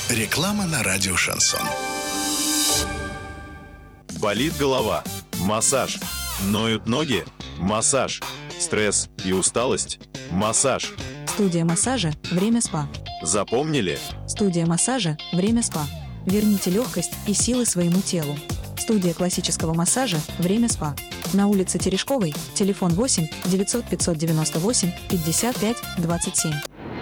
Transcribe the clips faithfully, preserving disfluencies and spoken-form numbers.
Реклама на радио «Шансон». Болит голова? Массаж. Ноют ноги? Массаж. Стресс и усталость? Массаж. Студия массажа «Время СПА». Запомнили? Студия массажа «Время СПА». Верните легкость и силы своему телу. Студия классического массажа «Время СПА». На улице Терешковой, телефон восемь девятьсот пятьсот девяносто восемь пятьдесят пять двадцать семь.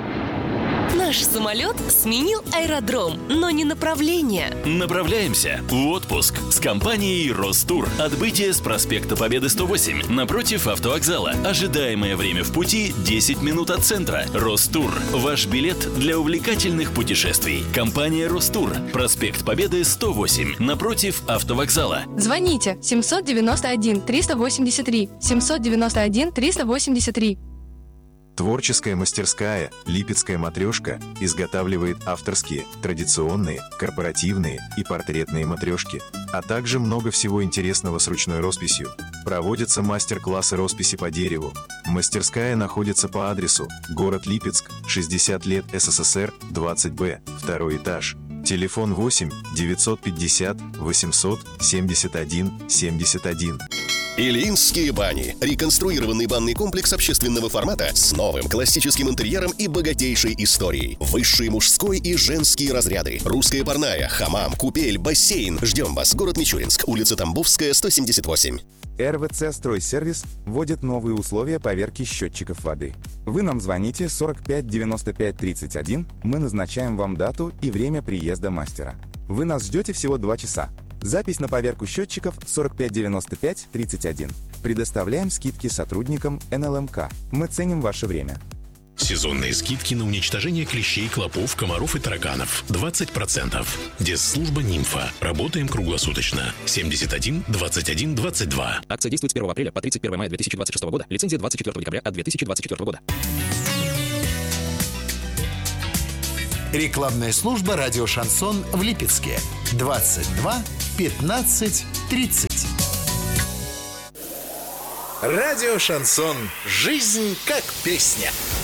Наш самолет сменил аэродром, но не направление. Направляемся в отпуск с компанией Ростур. Отбытие с проспекта Победы сто восемь, напротив автовокзала. Ожидаемое время в пути десять минут от центра. Ростур. Ваш билет для увлекательных путешествий. Компания Ростур. Проспект Победы сто восемь, напротив автовокзала. Звоните семьсот девяносто один триста восемьдесят три семьсот девяносто один триста восемьдесят три. Творческая мастерская «Липецкая матрешка» изготавливает авторские, традиционные, корпоративные и портретные матрешки, а также много всего интересного с ручной росписью. Проводятся мастер-классы росписи по дереву. Мастерская находится по адресу город Липецк, шестьдесят лет СССР, двадцать Б, второй этаж. Телефон восемь девятьсот пятьдесят восемьсот семьдесят один семьдесят один. Ильинские бани. Реконструированный банный комплекс общественного формата с новым классическим интерьером и богатейшей историей. Высший мужской и женские разряды. Русская парная, хамам, купель, бассейн. Ждем вас. Город Мичуринск. Улица Тамбовская, сто семьдесят восемь. эр вэ цэ «Стройсервис» вводит новые условия поверки счетчиков воды. Вы нам звоните сорок пять девяносто пять тридцать один, мы назначаем вам дату и время приезда мастера. Вы нас ждете всего два часа. Запись на поверку счетчиков сорок пять девяносто пять тридцать один. Предоставляем скидки сотрудникам эн эл эм ка. Мы ценим ваше время. Сезонные скидки на уничтожение клещей, клопов, комаров и тараканов. двадцать процентов. Дезслужба «Нимфа». Работаем круглосуточно. семьдесят один двадцать один двадцать два. Акция действует с первого апреля по тридцать первого мая две тысячи двадцать шестого года. Лицензия двадцать четвёртого декабря две тысячи двадцать четвёртого года. Рекламная служба «Радио Шансон» в Липецке. двадцать два пятнадцать тридцать. Радио Шансон. Жизнь как песня.